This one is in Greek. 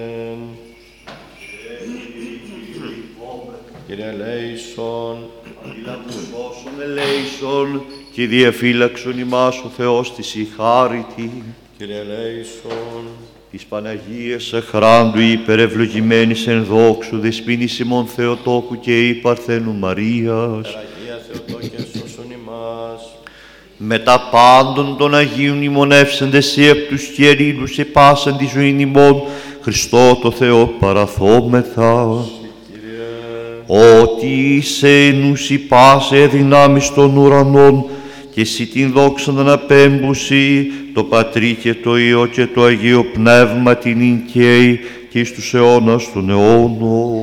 Κύριε ελέησον, Αντιλαμβανόσον ελέησον, και διαφύλαξον ημάς ο Θεός της η χάριτη. Κύριε ελέησον, Της Παναγίας Αχράντου υπερευλογημένης εν δόξου δεσποίνης ημών Θεοτόκου και η Παρθένου Μαρίας, Αγία Θεοτόκε σώσον ημάς. μετά πάντων των Αγίων μνημονεύσαντες επ' τους καιρήλους επάσαν τη ζωήν ημών, Χριστό το Θεό παραθόμεθα. Ότι είσαι νους η πάσε δυνάμεις των ουρανών, και εσύ την δόξαν αναπέμπουση, το Πατρί και το Υιό και το Αγίο Πνεύμα την ειν καίει, και εις τους αιώνας των αιώνων.